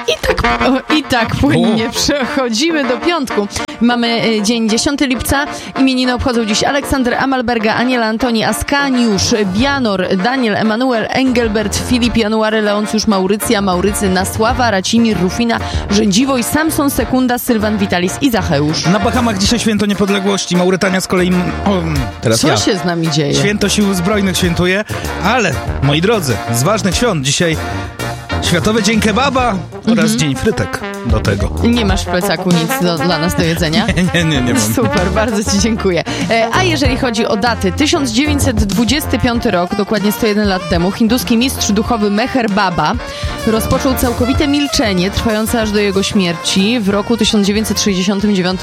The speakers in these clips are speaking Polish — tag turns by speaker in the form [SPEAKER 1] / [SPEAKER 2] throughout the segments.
[SPEAKER 1] I tak płynnie przechodzimy do piątku. Mamy dzień 10 lipca. Imieniny obchodzą dziś Aleksander, Amalberga, Aniela, Antoni, Askaniusz, Bianor, Daniel, Emanuel, Engelbert, Filip, January, Leoncjusz, Maurycja, Maurycy, Nasława, Racimir, Rufina, Rzędziwoj, Samson, Sekunda, Sylwan, Witalis i Zacheusz.
[SPEAKER 2] Na Bahamach dzisiaj święto niepodległości. Maurytania z kolei...
[SPEAKER 1] Co się z nami dzieje?
[SPEAKER 2] Święto Sił Zbrojnych świętuje, ale, moi drodzy, z ważnych świąt dzisiaj Światowy Dzień Kebaba oraz Dzień Frytek do tego.
[SPEAKER 1] Nie masz w plecaku nic dla nas do jedzenia?
[SPEAKER 2] Nie mam.
[SPEAKER 1] Super, bardzo ci dziękuję. A jeżeli chodzi o daty, 1925 rok, dokładnie 101 lat temu, hinduski mistrz duchowy Meher Baba rozpoczął całkowite milczenie, trwające aż do jego śmierci. W roku 1969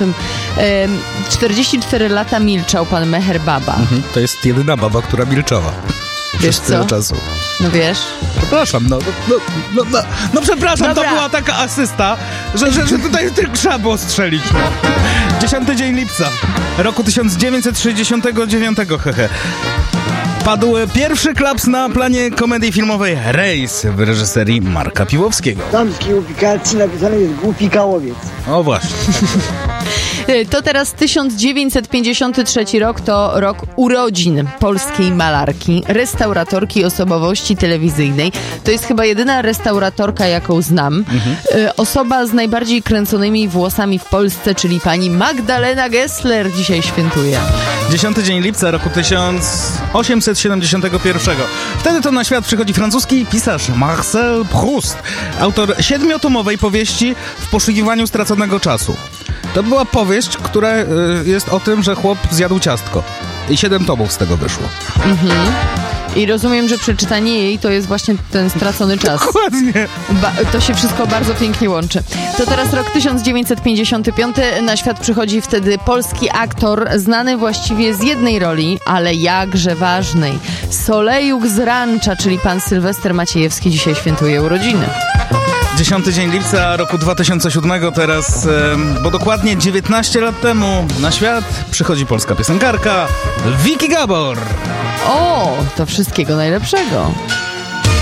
[SPEAKER 1] 44 lata milczał pan Meher Baba.
[SPEAKER 2] To jest jedyna baba, która milczała.
[SPEAKER 1] Wiesz co?
[SPEAKER 2] Czasu.
[SPEAKER 1] No wiesz?
[SPEAKER 2] Przepraszam, no przepraszam,
[SPEAKER 1] Dobra.
[SPEAKER 2] To była taka asysta, że tutaj trzeba było strzelić. 10 dzień lipca roku 1969, hehe. Padł pierwszy klaps na planie komedii filmowej Rejs w reżyserii Marka Piłowskiego.
[SPEAKER 3] W damskiej ubikacji napisane jest głupi kałowiec.
[SPEAKER 2] O właśnie.
[SPEAKER 1] To teraz 1953 rok, to rok urodzin polskiej malarki, restauratorki osobowości telewizyjnej. To jest chyba jedyna restauratorka, jaką znam. Osoba z najbardziej kręconymi włosami w Polsce, czyli pani Magdalena Gessler dzisiaj świętuje.
[SPEAKER 2] 10 dzień lipca roku 1871. Wtedy to na świat przychodzi francuski pisarz Marcel Proust, autor 7-tomowej powieści W poszukiwaniu straconego czasu. To była powieść, która jest o tym, że chłop zjadł ciastko. I 7 tomów z tego wyszło.
[SPEAKER 1] I rozumiem, że przeczytanie jej to jest właśnie ten stracony czas.
[SPEAKER 2] Dokładnie.
[SPEAKER 1] To się wszystko bardzo pięknie łączy. To teraz rok 1955. Na świat przychodzi wtedy polski aktor, znany właściwie z jednej roli, ale jakże ważnej. Solejuk z Rancza, czyli pan Sylwester Maciejewski dzisiaj świętuje urodziny.
[SPEAKER 2] 10 dzień lipca roku 2007 teraz, bo dokładnie 19 lat temu na świat przychodzi polska piosenkarka Vicky Gabor.
[SPEAKER 1] O, to wszystkiego najlepszego.